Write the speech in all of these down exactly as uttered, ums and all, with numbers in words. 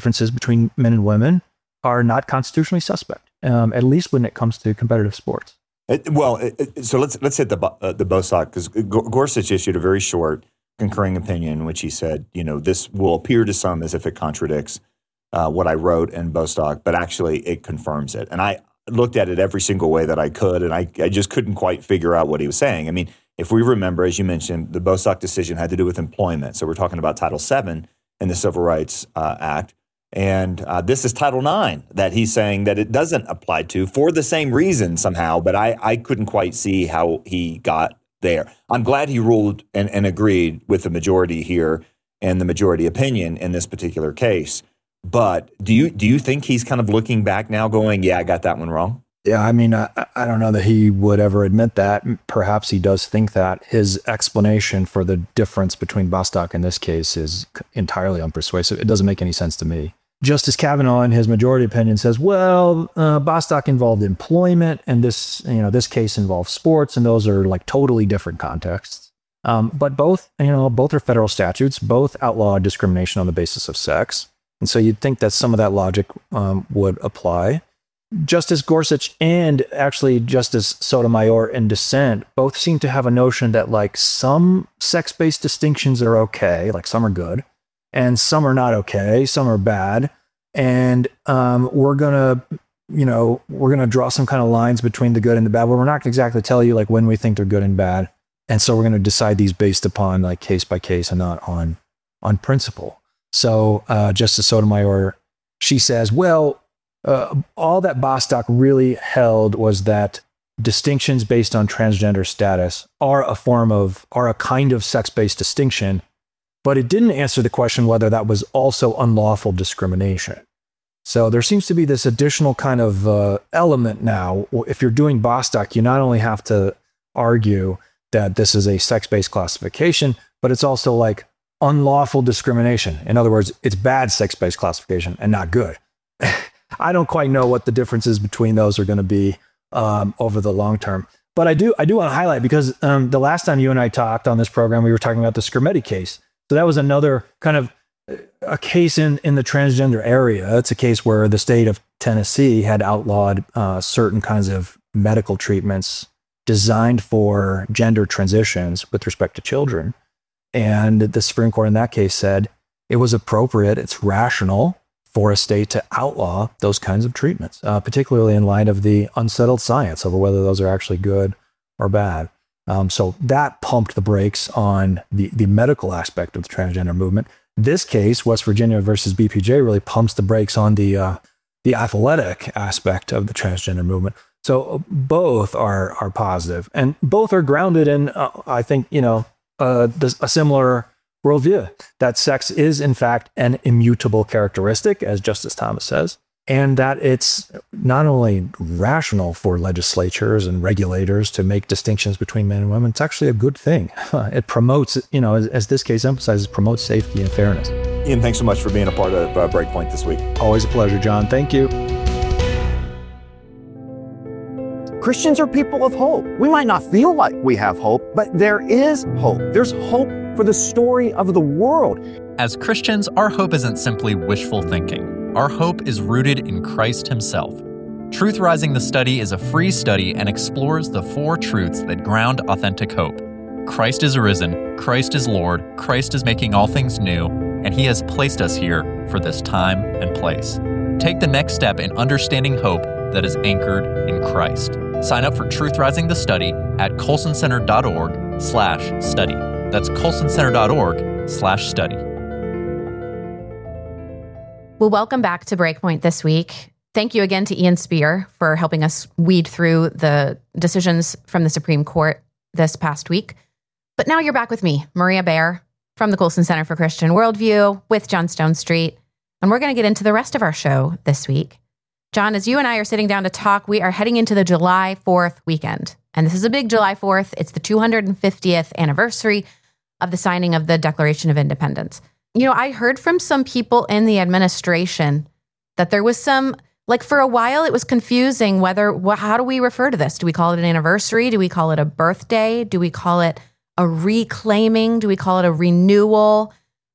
differences between men and women are not constitutionally suspect, um, at least when it comes to competitive sports. It, well, it, it, so let's let's hit the uh, the Bostock, because Gorsuch issued a very short concurring opinion in which he said, you know, this will appear to some as if it contradicts uh, what I wrote in Bostock, but actually it confirms it. And I looked at it every single way that I could, and I, I just couldn't quite figure out what he was saying. I mean, if we remember, as you mentioned, the Bostock decision had to do with employment. So we're talking about Title seven in the Civil Rights uh, Act. And uh, this is Title nine that he's saying that it doesn't apply to for the same reason somehow. But I, I couldn't quite see how he got there. I'm glad he ruled and, and agreed with the majority here and the majority opinion in this particular case. But do you do you think he's kind of looking back now going, yeah, I got that one wrong? Yeah, I mean, I, I don't know that he would ever admit that. Perhaps he does think that. His explanation for the difference between Bostock in this case is entirely unpersuasive. It doesn't make any sense to me. Justice Kavanaugh, in his majority opinion, says, well, uh, Bostock involved employment, and this, you know, this case involves sports, and those are like totally different contexts. Um, but both, you know, both are federal statutes. Both outlaw discrimination on the basis of sex, and so you'd think that some of that logic um, would apply. Justice Gorsuch and actually Justice Sotomayor in dissent both seem to have a notion that like some sex-based distinctions are okay, like some are good, and some are not okay, some are bad, and um, we're gonna, you know, we're gonna draw some kind of lines between the good and the bad, but we're not gonna exactly tell you like when we think they're good and bad, and so we're gonna decide these based upon like case by case and not on on principle. So uh, Justice Sotomayor, she says, well, Uh, all that Bostock really held was that distinctions based on transgender status are a form of, are a kind of sex-based distinction, but it didn't answer the question whether that was also unlawful discrimination. So there seems to be this additional kind of uh, element now. If you're doing Bostock, you not only have to argue that this is a sex-based classification, but it's also like unlawful discrimination. In other words, it's bad sex-based classification and not good. I don't quite know what the differences between those are going to be um, over the long term. But I do I do want to highlight, because um, the last time you and I talked on this program, we were talking about the Skrmetti case. So that was another kind of a case in, in the transgender area. It's a case where the state of Tennessee had outlawed uh, certain kinds of medical treatments designed for gender transitions with respect to children. And the Supreme Court in that case said it was appropriate, it's rational for a state to outlaw those kinds of treatments, uh, particularly in light of the unsettled science over whether those are actually good or bad. Um, so that pumped the brakes on the, the medical aspect of the transgender movement. This case, West Virginia versus B P J, really pumps the brakes on the uh, the athletic aspect of the transgender movement. So both are are positive, and both are grounded in, uh, I think, you know, uh, a similar worldview, that sex is in fact an immutable characteristic, as Justice Thomas says, and that it's not only rational for legislatures and regulators to make distinctions between men and women, it's actually a good thing. It promotes, you know, as, as this case emphasizes, promotes safety and fairness. Ian, thanks so much for being a part of uh, Breakpoint this week. Always a pleasure, John. Thank you. Christians are people of hope. We might not feel like we have hope, but there is hope. There's hope for the story of the world. As Christians, our hope isn't simply wishful thinking. Our hope is rooted in Christ himself. Truth Rising the Study is a free study and explores the four truths that ground authentic hope. Christ is arisen, Christ is Lord, Christ is making all things new, and he has placed us here for this time and place. Take the next step in understanding hope that is anchored in Christ. Sign up for Truth Rising the Study at colsoncenter.org slash study. That's colsoncenter.org slash study. Well, welcome back to Breakpoint this week. Thank you again to Ian Spear for helping us weed through the decisions from the Supreme Court this past week. But now you're back with me, Maria Baer, from the Colson Center for Christian Worldview with John Stonestreet. And we're going to get into the rest of our show this week. John, as you and I are sitting down to talk, we are heading into the July fourth weekend. And this is a big July fourth. It's the two hundred fiftieth anniversary of the signing of the Declaration of Independence. You know, I heard from some people in the administration that there was some, like for a while, it was confusing whether, well, how do we refer to this? Do we call it an anniversary? Do we call it a birthday? Do we call it a reclaiming? Do we call it a renewal?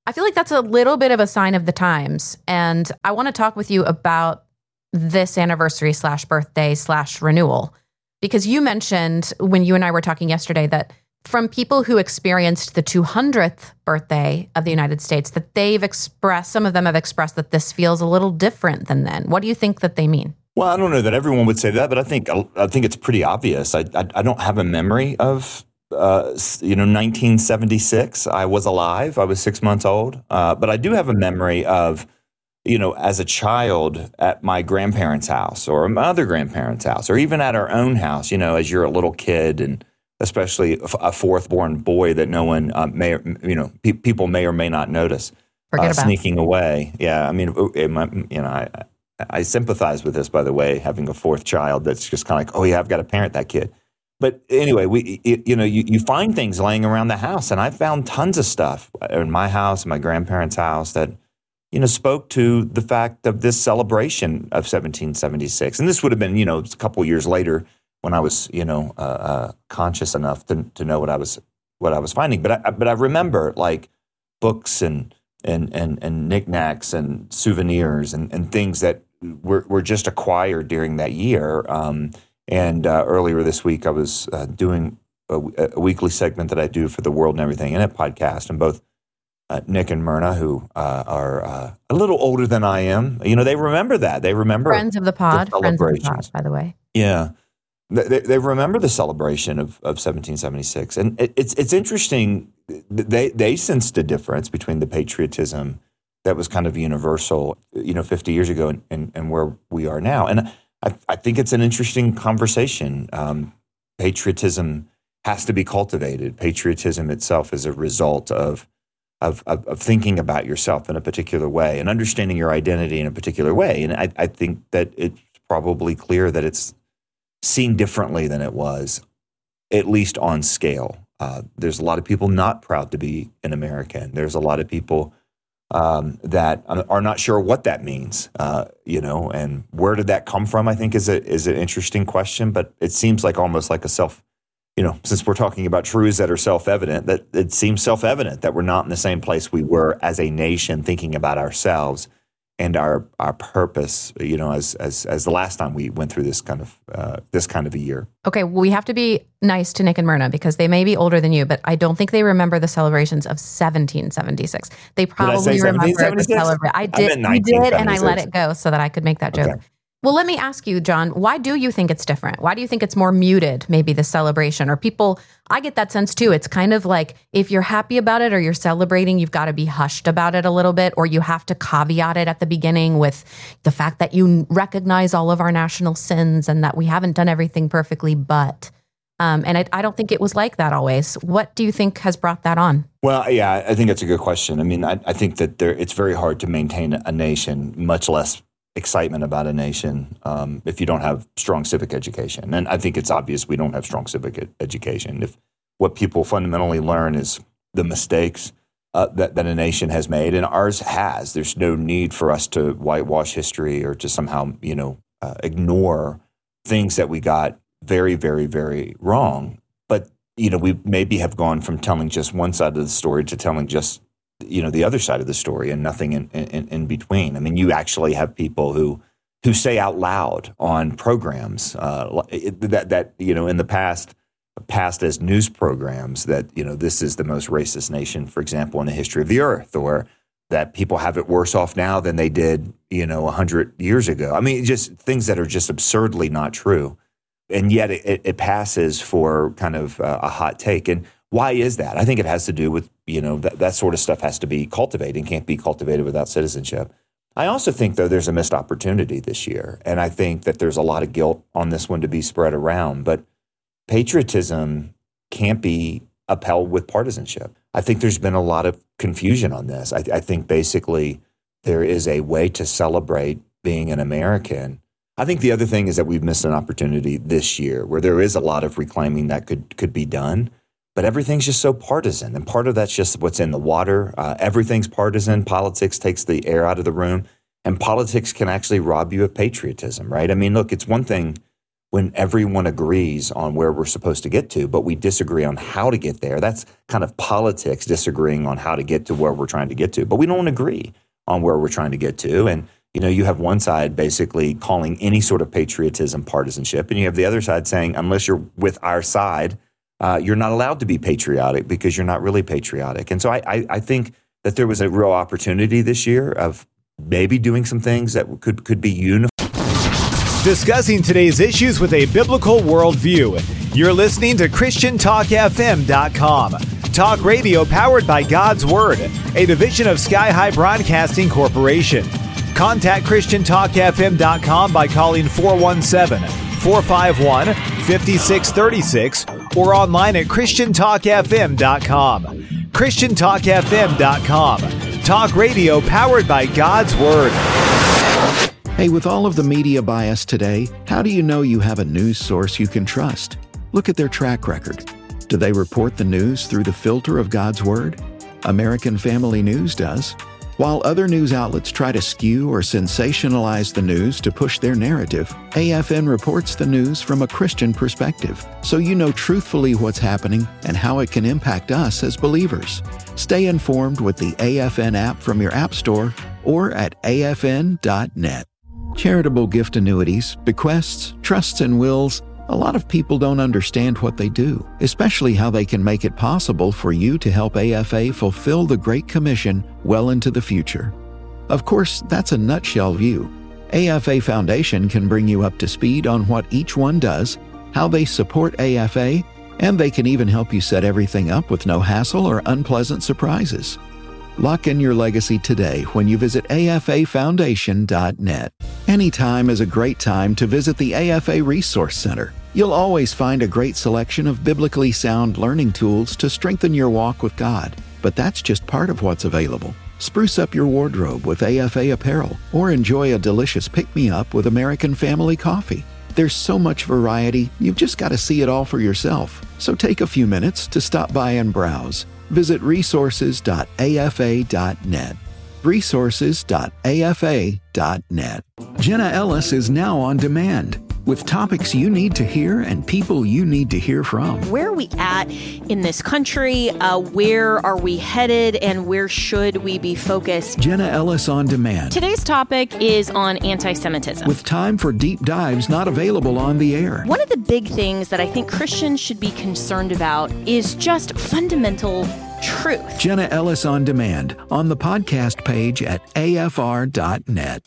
I feel like that's a little bit of a sign of the times. And I want to talk with you about this anniversary slash birthday slash renewal, because you mentioned when you and I were talking yesterday that from people who experienced the two hundredth birthday of the United States, that they've expressed, some of them have expressed that this feels a little different than then. What do you think that they mean? Well, I don't know that everyone would say that, but I think I think it's pretty obvious. I I, I don't have a memory of uh, you know nineteen seventy-six. I was alive. I was six months old, uh, but I do have a memory of you know as a child at my grandparents' house or my other grandparents' house, or even at our own house. You know, as you're a little kid and especially a fourth-born boy that no one uh, may, you know, pe- people may or may not notice uh, sneaking away. Yeah, I mean, it, my, you know, I, I sympathize with this, by the way, having a fourth child that's just kind of like, oh yeah, I've got to parent that kid. But anyway, we, it, you know, you, you find things laying around the house, and I found tons of stuff in my house, my grandparents' house that, you know, spoke to the fact of this celebration of seventeen seventy-six. And this would have been, you know, a couple years later, when I was, you know, uh, uh, conscious enough to to know what I was what I was finding, but I but I remember like books and and and and knickknacks and souvenirs and, and things that were were just acquired during that year. Um, and uh, earlier this week, I was uh, doing a, a weekly segment that I do for the World and Everything in It podcast, and both uh, Nick and Myrna, who uh, are uh, a little older than I am, you know, they remember that. They remember friends of the pod, the friends of the pod, by the way. Yeah. They, they remember the celebration of, of seventeen seventy-six. And it, it's it's interesting. They they sensed a difference between the patriotism that was kind of universal, you know, fifty years ago and, and, and where we are now. And I, I think it's an interesting conversation. Um, patriotism has to be cultivated. Patriotism itself is a result of, of, of, of thinking about yourself in a particular way and understanding your identity in a particular way. And I, I think that it's probably clear that it's seen differently than it was, at least on scale. Uh, there's a lot of people not proud to be an American. There's a lot of people um, that are not sure what that means, uh, you know, and where did that come from, I think is a, is an interesting question, but it seems like almost like a self, you know, since we're talking about truths that are self-evident, that it seems self-evident that we're not in the same place we were as a nation thinking about ourselves and our our purpose, you know, as as as the last time we went through this kind of uh, this kind of a year. Okay, well, we have to be nice to Nick and Myrna because they may be older than you, but I don't think they remember the celebrations of seventeen seventy-six. They probably remember the celebration. I did, I did, and I let it go so that I could make that joke. Okay. Well, let me ask you, John, why do you think it's different? Why do you think it's more muted, maybe the celebration? Or people, I get that sense too. It's kind of like if you're happy about it or you're celebrating, you've got to be hushed about it a little bit, or you have to caveat it at the beginning with the fact that you recognize all of our national sins and that we haven't done everything perfectly, but... Um, and I, I don't think it was like that always. What do you think has brought that on? Well, yeah, I think that's a good question. I mean, I, I think that there, it's very hard to maintain a nation, much less excitement about a nation, um, if you don't have strong civic education. And I think it's obvious we don't have strong civic ed- education. If what people fundamentally learn is the mistakes uh, that, that a nation has made, and ours has, there's no need for us to whitewash history or to somehow, you know, uh, ignore things that we got very, very, very wrong. But, you know, we maybe have gone from telling just one side of the story to telling just, you know, the other side of the story and nothing in, in, in between. I mean, you actually have people who who say out loud on programs uh, that, that, you know, in the past, passed as news programs that, you know, this is the most racist nation, for example, in the history of the earth, or that people have it worse off now than they did, you know, one hundred years ago. I mean, just things that are just absurdly not true. And yet it, it passes for kind of a hot take. And why is that? I think it has to do with, you know, that, that sort of stuff has to be cultivated and can't be cultivated without citizenship. I also think, though, there's a missed opportunity this year. And I think that there's a lot of guilt on this one to be spread around. But patriotism can't be upheld with partisanship. I think there's been a lot of confusion on this. I, I think basically there is a way to celebrate being an American. I think the other thing is that we've missed an opportunity this year where there is a lot of reclaiming that could could be done, but everything's just so partisan. And part of that's just what's in the water. Uh, everything's partisan. Politics takes the air out of the room, and politics can actually rob you of patriotism, right? I mean, look, it's one thing when everyone agrees on where we're supposed to get to, but we disagree on how to get there. That's kind of politics, disagreeing on how to get to where we're trying to get to. But we don't agree on where we're trying to get to. And, you know, you have one side basically calling any sort of patriotism partisanship, and you have the other side saying, unless you're with our side, uh, you're not allowed to be patriotic because you're not really patriotic. And so I, I, I think that there was a real opportunity this year of maybe doing some things that could, could be unified. Discussing today's issues with a biblical worldview. You're listening to Christian Talk F M dot com. Talk radio powered by God's Word, a division of Sky High Broadcasting Corporation. Contact Christian Talk F M dot com by calling four one seven, four five one, five six three six or online at Christian Talk F M dot com. Christian Talk F M dot com. Talk radio powered by God's Word. Hey, with all of the media bias today, how do you know you have a news source you can trust? Look at their track record. Do they report the news through the filter of God's Word? American Family News does. While other news outlets try to skew or sensationalize the news to push their narrative, A F N reports the news from a Christian perspective, so you know truthfully what's happening and how it can impact us as believers. Stay informed with the A F N app from your app store or at A F N dot net. Charitable gift annuities, bequests, trusts, and wills, a lot of people don't understand what they do, especially how they can make it possible for you to help A F A fulfill the Great Commission well into the future. Of course, that's a nutshell view. A F A Foundation can bring you up to speed on what each one does, how they support A F A, and they can even help you set everything up with no hassle or unpleasant surprises. Lock in your legacy today when you visit A F A Foundation dot net. Anytime is a great time to visit the A F A Resource Center. You'll always find a great selection of biblically sound learning tools to strengthen your walk with God. But that's just part of what's available. Spruce up your wardrobe with A F A apparel or enjoy a delicious pick-me-up with American Family Coffee. There's so much variety, you've just got to see it all for yourself. So take a few minutes to stop by and browse. Visit resources dot A F A dot net. resources dot A F A dot net. Jenna Ellis is now on demand with topics you need to hear and people you need to hear from. Where are we at in this country? Uh, where are we headed? And where should we be focused? Jenna Ellis on demand. Today's topic is on anti-Semitism. With time for deep dives not available on the air. One of the big things that I think Christians should be concerned about is just fundamental truth. Jenna Ellis on demand on the podcast page at A F R dot net.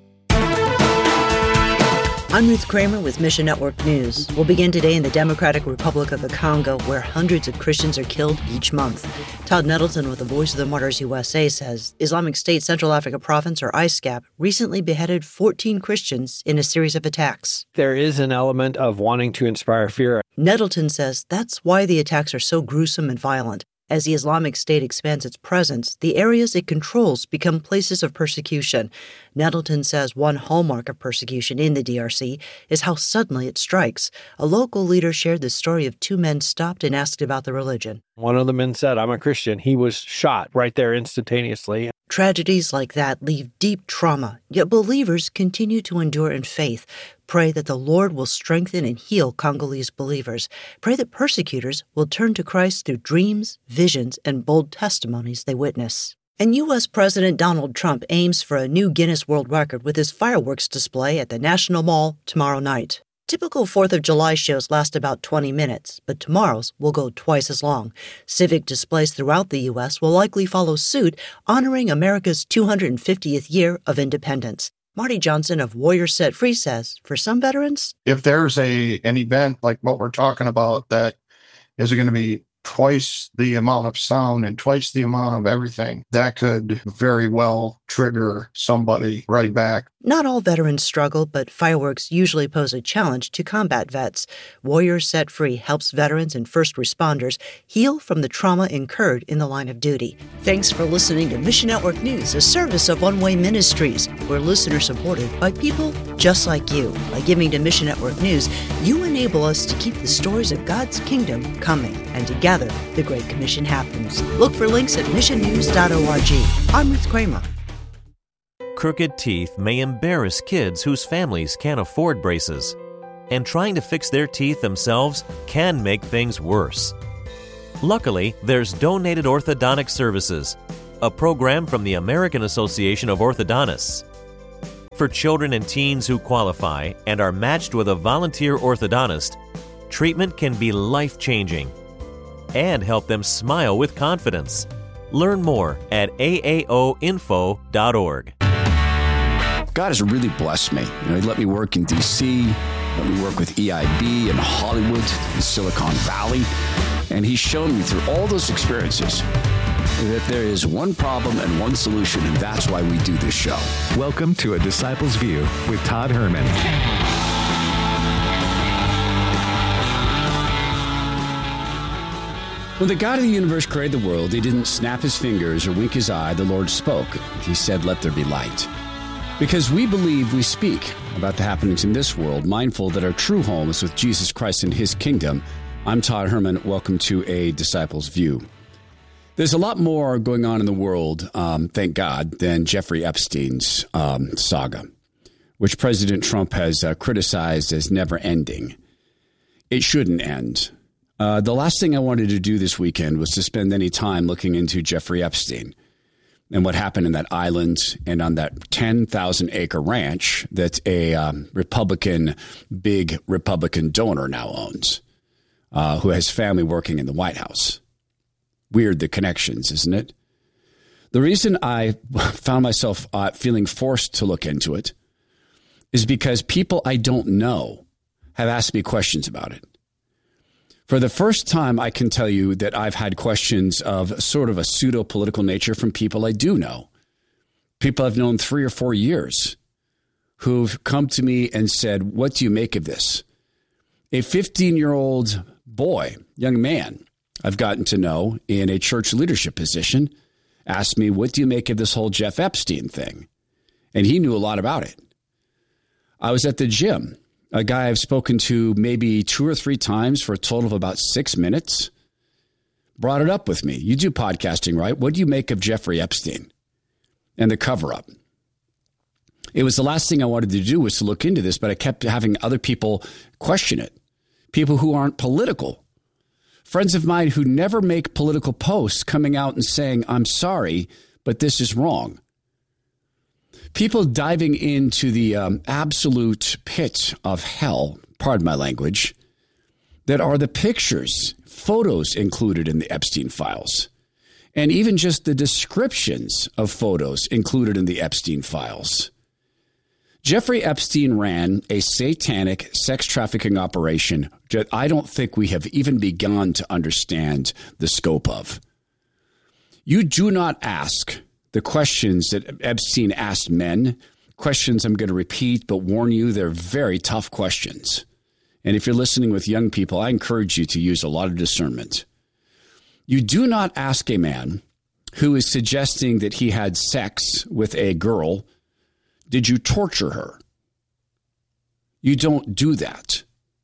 I'm Ruth Kramer with Mission Network News. We'll begin today in the Democratic Republic of the Congo, where hundreds of Christians are killed each month. Todd Nettleton with the Voice of the Martyrs U S A says Islamic State Central Africa Province, or I S C A P, recently beheaded fourteen Christians in a series of attacks. There is an element of wanting to inspire fear. Nettleton says that's why the attacks are so gruesome and violent. As the Islamic State expands its presence, the areas it controls become places of persecution. Nettleton says one hallmark of persecution in the D R C is how suddenly it strikes. A local leader shared the story of two men stopped and asked about the religion. One of the men said, "I'm a Christian." He was shot right there instantaneously. Tragedies like that leave deep trauma, yet believers continue to endure in faith. Pray that the Lord will strengthen and heal Congolese believers. Pray that persecutors will turn to Christ through dreams, visions, and bold testimonies they witness. And U S President Donald Trump aims for a new Guinness World Record with his fireworks display at the National Mall tomorrow night. Typical fourth of July shows last about twenty minutes, but tomorrow's will go twice as long. Civic displays throughout the U S will likely follow suit, honoring America's two hundred fiftieth year of independence. Marty Johnson of Warriors Set Free says, for some veterans, if there's a an event like what we're talking about that is going to be twice the amount of sound and twice the amount of everything, that could very well trigger somebody right back. Not all veterans struggle, but fireworks usually pose a challenge to combat vets. Warriors Set Free helps veterans and first responders heal from the trauma incurred in the line of duty. Thanks for listening to Mission Network News, a service of One Way Ministries. We're listener-supported by people just like you. By giving to Mission Network News, you enable us to keep the stories of God's kingdom coming. And together, the Great Commission happens. Look for links at mission news dot org. I'm Ruth Kramer. Crooked teeth may embarrass kids whose families can't afford braces. and trying to fix their teeth themselves can make things worse. Luckily, there's Donated Orthodontic Services, a program from the American Association of Orthodontists. For children and teens who qualify and are matched with a volunteer orthodontist, treatment can be life-changing and help them smile with confidence. Learn more at A A O info dot org. God has really blessed me. You know, he let me work in D C, let me work with E I B in Hollywood, in Silicon Valley, and he's shown me through all those experiences that there is one problem and one solution, and that's why we do this show. Welcome to A Disciple's View with Todd Herman. When the God of the universe created the world, he didn't snap his fingers or wink his eye. The Lord spoke. He said, "Let there be light." Because we believe we speak about the happenings in this world, mindful that our true home is with Jesus Christ and his kingdom. I'm Todd Herman. Welcome to A Disciple's View. There's a lot more going on in the world, um, thank God, than Jeffrey Epstein's um, saga, which President Trump has uh, criticized as never ending. It shouldn't end. Uh, the last thing I wanted to do this weekend was to spend any time looking into Jeffrey Epstein and what happened in that island and on that ten thousand acre ranch that a um, Republican, big Republican donor now owns, uh, who has family working in the White House. Weird, the connections, isn't it? The reason I found myself uh, feeling forced to look into it is because people I don't know have asked me questions about it. For the first time, I can tell you that I've had questions of sort of a pseudo-political nature from people I do know. People I've known three or four years who've come to me and said, "What do you make of this?" A fifteen-year-old boy, young man, I've gotten to know in a church leadership position, asked me, "What do you make of this whole Jeff Epstein thing?" And he knew a lot about it. I was at the gym. A guy I've spoken to maybe two or three times for a total of about six minutes brought it up with me. "You do podcasting, right? What do you make of Jeffrey Epstein and the cover-up?" It was the last thing I wanted to do was to look into this, but I kept having other people question it. People who aren't political. Friends of mine who never make political posts coming out and saying, "I'm sorry, but this is wrong." People diving into the um, absolute pit of hell, pardon my language, that are the pictures, photos included in the Epstein files, and even just the descriptions of photos included in the Epstein files. Jeffrey Epstein ran a satanic sex trafficking operation that I don't think we have even begun to understand the scope of. You do not ask the questions that Epstein asked men, questions I'm going to repeat, but warn you, they're very tough questions. And if you're listening with young people, I encourage you to use a lot of discernment. You do not ask a man who is suggesting that he had sex with a girl, "Did you torture her?" You don't do that.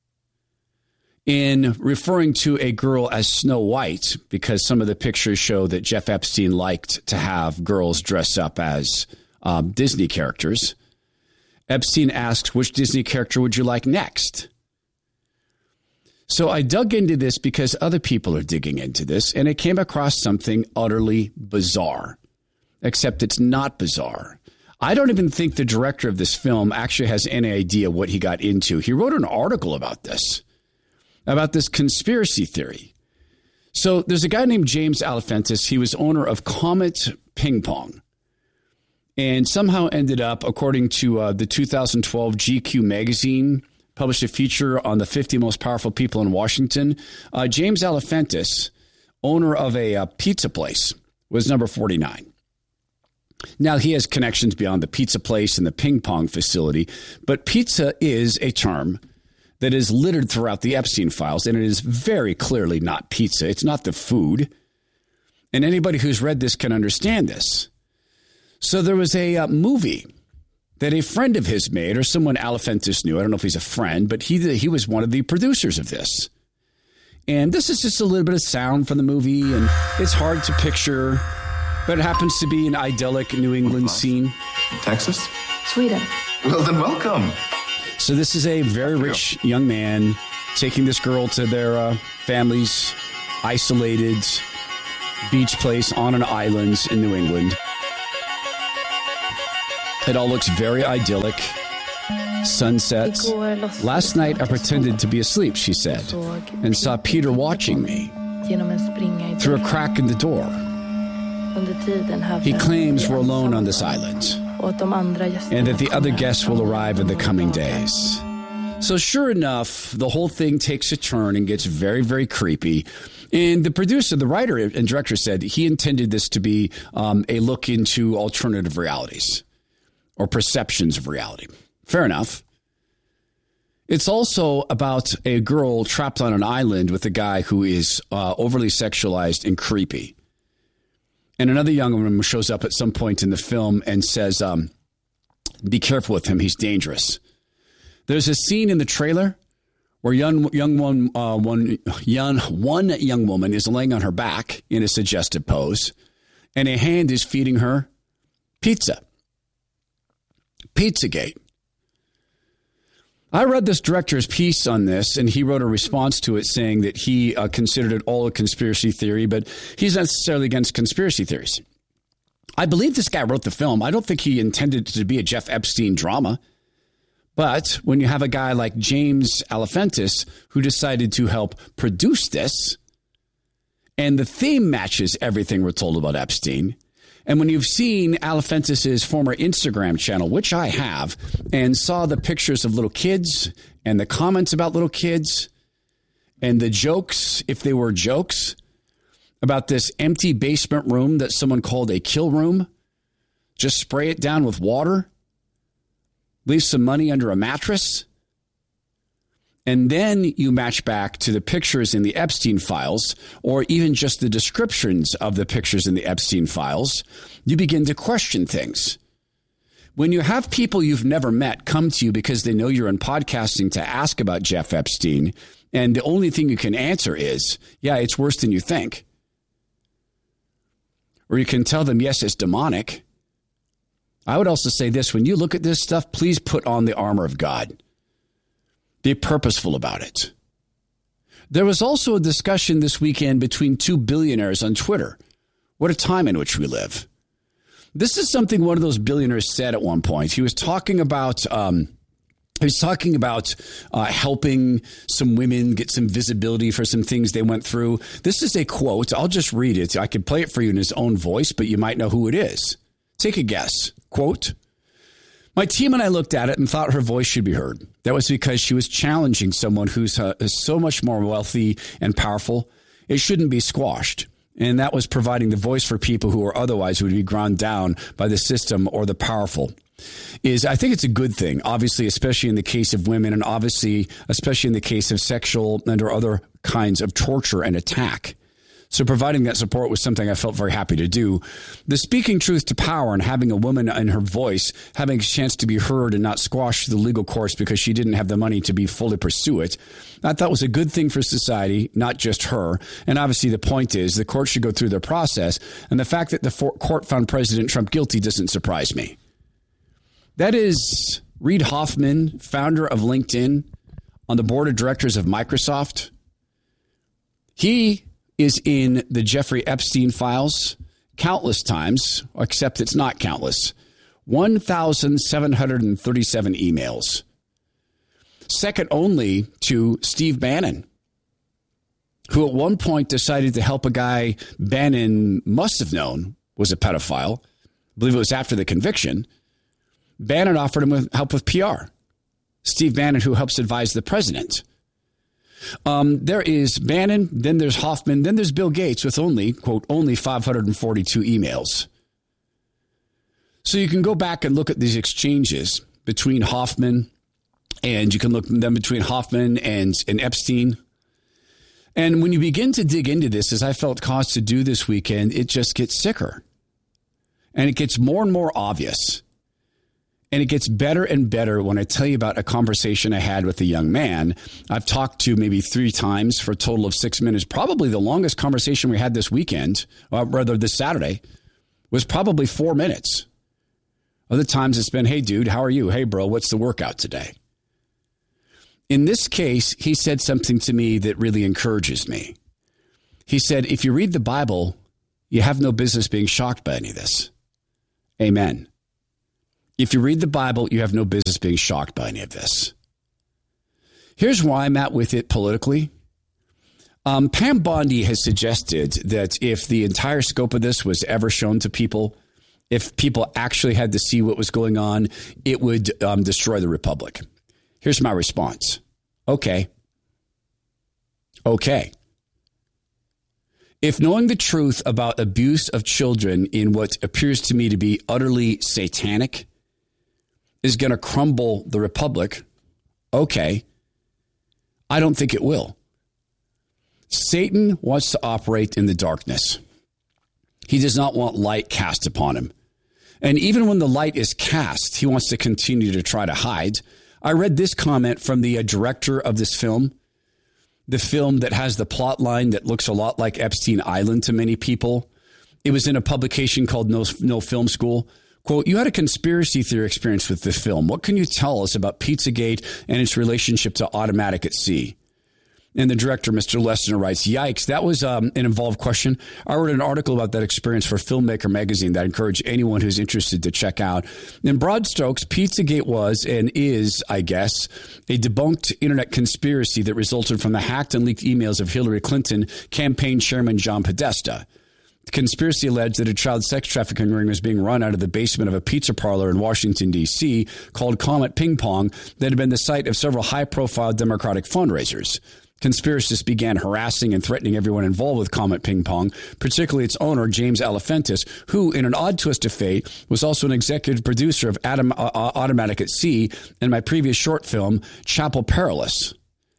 In referring to a girl as Snow White, because some of the pictures show that Jeff Epstein liked to have girls dress up as um, Disney characters, Epstein asks, "Which Disney character would you like next?" So I dug into this because other people are digging into this, and I came across something utterly bizarre, except it's not bizarre. I don't even think the director of this film actually has any idea what he got into. He wrote an article about this. about this conspiracy theory. So there's a guy named James Alefantis. He was owner of Comet Ping Pong and somehow ended up, according to uh, the two thousand twelve G Q magazine, published a feature on the fifty most powerful people in Washington. Uh, James Alefantis, owner of a uh, pizza place, was number forty-nine. Now, he has connections beyond the pizza place and the ping pong facility, but pizza is a term that is littered throughout the Epstein files, and it is very clearly not pizza. It's not the food. And anybody who's read this can understand this. So there was a uh, movie that a friend of his made, or someone Alefantis knew. I don't know if he's a friend, but he he was one of the producers of this. And this is just a little bit of sound from the movie, and it's hard to picture, but it happens to be an idyllic New England scene. Texas? Sweden. Well, then welcome. So this is a very rich young man taking this girl to their uh, family's isolated beach place on an island in New England. It all looks very idyllic. Sunsets. Last night I pretended to be asleep, she said, and saw Peter watching me through a crack in the door. He claims we're alone on this island and that the other guests will arrive in the coming days. So sure enough, the whole thing takes a turn and gets very, very creepy. And the producer, the writer and director said he intended this to be um, a look into alternative realities or perceptions of reality. Fair enough. It's also about a girl trapped on an island with a guy who is uh, overly sexualized and creepy. And another young woman shows up at some point in the film and says, um, be careful with him. He's dangerous. There's a scene in the trailer where young, young one, uh, one, young, one young woman is laying on her back in a suggestive pose, and a hand is feeding her pizza. Pizzagate. I read this director's piece on this, and he wrote a response to it saying that he uh, considered it all a conspiracy theory, but he's not necessarily against conspiracy theories. I believe this guy wrote the film. I don't think he intended it to be a Jeff Epstein drama. But when you have a guy like James Alefantis who decided to help produce this, and the theme matches everything we're told about Epstein, and when you've seen Alefantis' former Instagram channel, which I have, and saw the pictures of little kids and the comments about little kids and the jokes, if they were jokes, about this empty basement room that someone called a kill room, just spray it down with water, leave some money under a mattress, and then you match back to the pictures in the Epstein files, or even just the descriptions of the pictures in the Epstein files, you begin to question things. When you have people you've never met come to you because they know you're in podcasting to ask about Jeff Epstein, and the only thing you can answer is, yeah, it's worse than you think. Or you can tell them, yes, it's demonic. I would also say this, when you look at this stuff, please put on the armor of God. Be purposeful about it. There was also a discussion this weekend between two billionaires on Twitter. What a time in which we live. This is something one of those billionaires said at one point. He was talking about um, he was talking about uh, helping some women get some visibility for some things they went through. This is a quote. I'll just read it. I could play it for you in his own voice, but you might know who it is. Take a guess. Quote, my team and I looked at it and thought her voice should be heard. That was because she was challenging someone who's uh, is so much more wealthy and powerful. It shouldn't be squashed. And that was providing the voice for people who are otherwise would be ground down by the system or the powerful. Is I think it's a good thing, obviously, especially in the case of women, and obviously, especially in the case of sexual and or other kinds of torture and attack. So providing that support was something I felt very happy to do. The speaking truth to power and having a woman in her voice, having a chance to be heard and not squashed through the legal course because she didn't have the money to be fully pursue it, I thought was a good thing for society, not just her. And obviously the point is the court should go through their process. And the fact that the for- court found President Trump guilty doesn't surprise me. That is Reid Hoffman, founder of LinkedIn, on the board of directors of Microsoft. He is in the Jeffrey Epstein files countless times, except it's not countless. one thousand seven hundred thirty-seven emails. Second only to Steve Bannon, who at one point decided to help a guy Bannon must have known was a pedophile. I believe it was after the conviction. Bannon offered him help with P R. Steve Bannon, who helps advise the president. Um, there is Bannon, then there's Hoffman, then there's Bill Gates with only, quote, only five hundred forty-two emails. So you can go back and look at these exchanges between Hoffman, and you can look them between Hoffman and, and Epstein. And when you begin to dig into this, as I felt caused to do this weekend, it just gets sicker. And it gets more and more obvious. And it gets better and better when I tell you about a conversation I had with a young man. I've talked to maybe three times for a total of six minutes. Probably the longest conversation we had this weekend, or rather this Saturday, was probably four minutes. Other times it's been, hey, dude, how are you? Hey, bro, what's the workout today? In this case, he said something to me that really encourages me. He said, if you read the Bible, you have no business being shocked by any of this. Amen. If you read the Bible, you have no business being shocked by any of this. Here's why I'm at with it politically. Um, Pam Bondi has suggested that if the entire scope of this was ever shown to people, if people actually had to see what was going on, it would um, destroy the republic. Here's my response. Okay. Okay. If knowing the truth about abuse of children in what appears to me to be utterly satanic is going to crumble the republic, okay. I don't think it will. Satan wants to operate in the darkness. He does not want light cast upon him. And even when the light is cast, he wants to continue to try to hide. I read this comment from the uh, director of this film, the film that has the plot line that looks a lot like Epstein Island to many people. It was in a publication called No, No Film School. Quote, you had a conspiracy theory experience with this film. What can you tell us about Pizzagate and its relationship to Automatic at Sea? And the director, Mister Lessner, writes, yikes, that was um, an involved question. I wrote an article about that experience for Filmmaker magazine that I encourage anyone who's interested to check out. In broad strokes, Pizzagate was and is, I guess, a debunked internet conspiracy that resulted from the hacked and leaked emails of Hillary Clinton campaign chairman John Podesta. The conspiracy alleged that a child sex trafficking ring was being run out of the basement of a pizza parlor in Washington, D C called Comet Ping Pong that had been the site of several high-profile Democratic fundraisers. Conspiracists began harassing and threatening everyone involved with Comet Ping Pong, particularly its owner, James Alefantis, who, in an odd twist of fate, was also an executive producer of Adam, uh, Automatic at Sea and my previous short film, Chapel Perilous.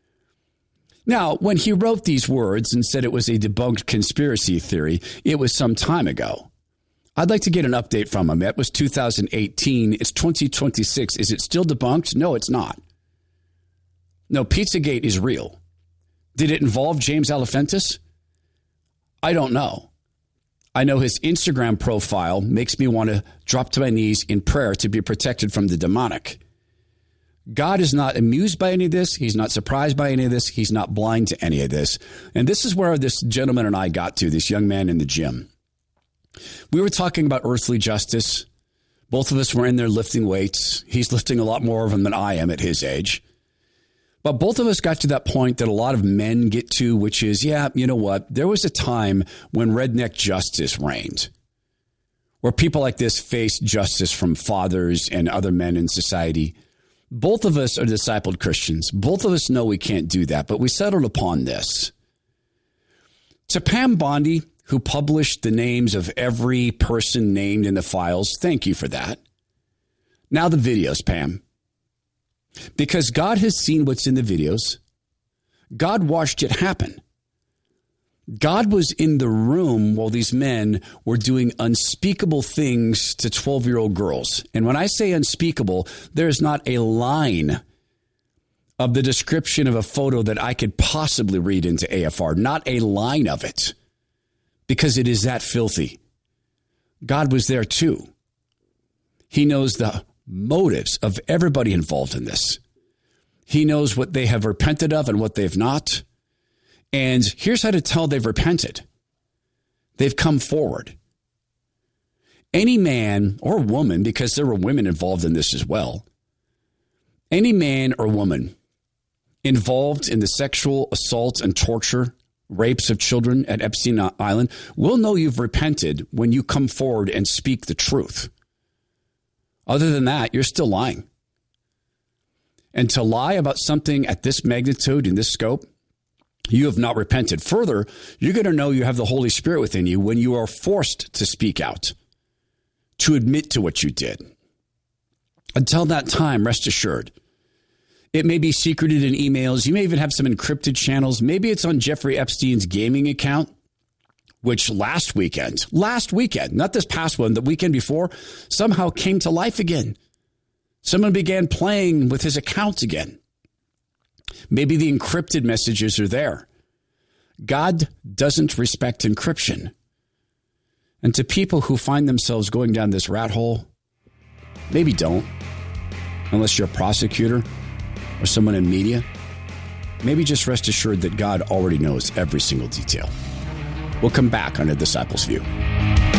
Now, when he wrote these words and said it was a debunked conspiracy theory, it was some time ago. I'd like to get an update from him. That was two thousand eighteen. It's twenty twenty-six. Is it still debunked? No, it's not. No, Pizzagate is real. Did it involve James Alefantis? I don't know. I know his Instagram profile makes me want to drop to my knees in prayer to be protected from the demonic. God is not amused by any of this. He's not surprised by any of this. He's not blind to any of this. And this is where this gentleman and I got to, this young man in the gym. We were talking about earthly justice. Both of us were in there lifting weights. He's lifting a lot more of them than I am at his age. But both of us got to that point that a lot of men get to, which is, yeah, you know what? There was a time when redneck justice reigned, where people like this faced justice from fathers and other men in society. Both of us are discipled Christians. Both of us know we can't do that, but we settled upon this. To Pam Bondi, who published the names of every person named in the files, thank you for that. Now the videos, Pam. Because God has seen what's in the videos. God watched it happen. God was in the room while these men were doing unspeakable things to twelve-year-old girls. And when I say unspeakable, there's not a line of the description of a photo that I could possibly read into A F R. Not a line of it. Because it is that filthy. God was there too. He knows the motives of everybody involved in this. He knows what they have repented of and what they've not. And here's how to tell they've repented. They've come forward. Any man or woman, because there were women involved in this as well, any man or woman involved in the sexual assault and torture, rapes of children at Epstein Island will know you've repented when you come forward and speak the truth. Other than that, you're still lying. And to lie about something at this magnitude, in this scope, you have not repented. Further, you're going to know you have the Holy Spirit within you when you are forced to speak out, to admit to what you did. Until that time, rest assured, it may be secreted in emails. You may even have some encrypted channels. Maybe it's on Jeffrey Epstein's gaming account, which last weekend, last weekend, not this past one, the weekend before, somehow came to life again. Someone began playing with his account again. Maybe the encrypted messages are there. God doesn't respect encryption. And to people who find themselves going down this rat hole, maybe don't, unless you're a prosecutor or someone in media. maybe just rest assured that God already knows every single detail. We'll come back on A Disciple's View.